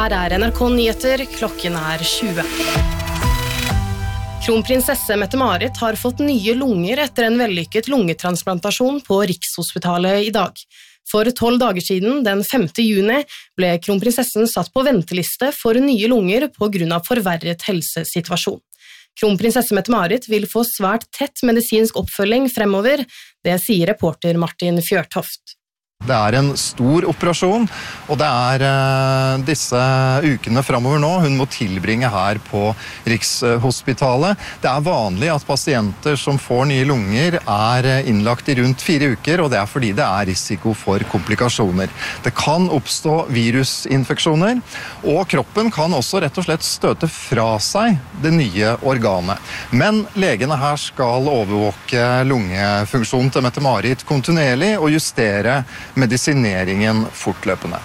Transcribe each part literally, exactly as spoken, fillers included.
Her er N R K Nyheter, klokken er tjue. Kronprinsesse Mette-Marit har fått nye lunger etter en vellykket lungetransplantasjon på Rikshospitalet i dag. For tolv dager siden, den femte juni, ble kronprinsessen satt på venteliste for nye lunger på grunn av forverret helsesituasjon. Kronprinsesse Mette-Marit vil få svært tett medisinsk oppfølging fremover, det sier reporter Martin Fjørtoft. Det er en stor operasjon, og det er uh, disse ukene fremover nå hun må tilbringe her på Rikshospitalet. Det er vanlig at pasienter som får nye lunger er innlagt i rundt fire uker, og det er fordi det er risiko for komplikasjoner. Det kan oppstå virusinfeksjoner, og kroppen kan også rett og slett støte fra seg det nye organet. Men legene her skal overvåke lungefunksjonen til Mette-Marit kontinuerlig og justere medisineringen fortløpende.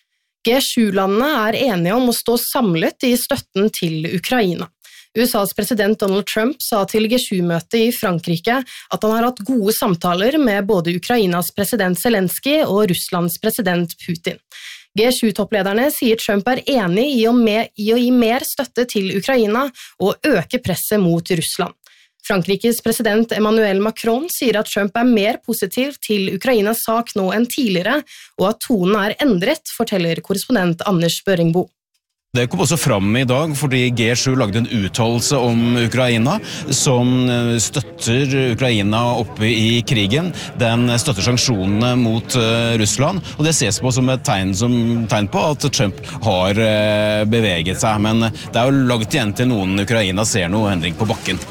G sju-landene er enige om å stå samlet i støtten til Ukraina. U S A's president Donald Trump sa til G sju-møtet i Frankrike at han har hatt gode samtaler med både Ukrainas president Zelensky og Russlands president Putin. G sju-topplederne sier Trump er enig i å, med, i å gi mer støtte til Ukraina og øke presset mot Russland. Frankrikes president Emmanuel Macron sier at Trump er mer positiv til Ukrainas sak nå enn tidligere, og at tonen er endret, forteller korrespondent Anders Børingbo. Det kom også fram i dag fordi G sju lagde en uttalelse om Ukraina som støtter Ukraina oppe i krigen. Den støtter sanksjonene mot Russland, og det ses på som et tegn, som, tegn på at Trump har beveget seg. Men det er jo langt igjen til noen Ukraina ser noe endring på bakken.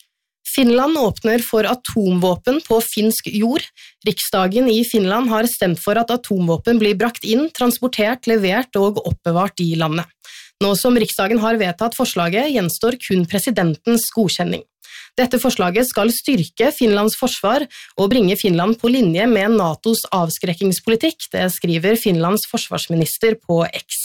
Finland åpner for atomvåpen på finsk jord. Riksdagen i Finland har stemt for at atomvåpen blir brakt inn, transportert, levert og oppbevart i landet. Nå som Riksdagen har vedtatt forslaget, gjenstår kun presidentens godkjenning. Dette forslaget skal styrke Finlands forsvar og bringe Finland på linje med NATOs avskrekkingspolitikk, det skriver Finlands forsvarsminister på X.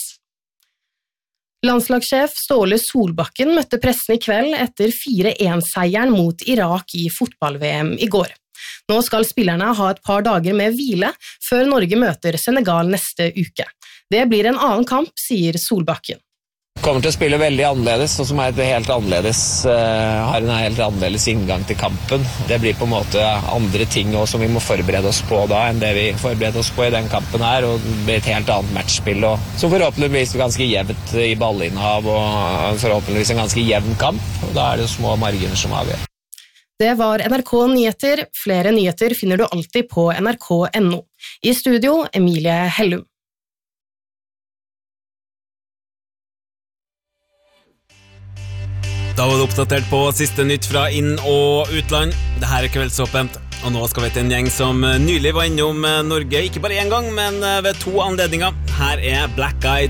Landslagssjef Ståle Solbakken møtte pressen i kveld etter fire en-seieren mot Irak i fotball-V M i går. Nå skal spillerne ha et par dager med hvile før Norge møter Senegal neste uke. Det blir en annen kamp, sier Solbakken. Kommer til å spille veldig annerledes, og som er et helt annerledes, uh, har en helt annerledes inngang til kampen. Det blir på en måte andre ting også, som vi må forberede oss på da, enn det vi forbereder oss på i den kampen her, og det blir et helt annet matchspill, og som forhåpentligvis er ganske jevnt i ballinnehav, og forhåpentligvis en ganske jevn kamp, og da er det små marginer som avgjør. Det var N R K Nyheter. Flere nyheter finner du alltid på N R K punktum N O. I studio, Emilie Hellum. Da var det oppdatert på siste nytt fra inn- og utland. Dette er Kveldsåpent, og nå skal vi til en gjeng som nylig var innom Norge, ikke bare en gang, men ved to anledninger. Her er Black Eyed